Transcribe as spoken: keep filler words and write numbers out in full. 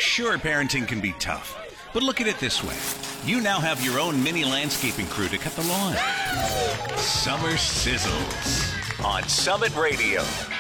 Sure, parenting can be tough, but look at it this way. You now have your own mini landscaping crew to cut the lawn. Summer Sizzles on Summit Radio.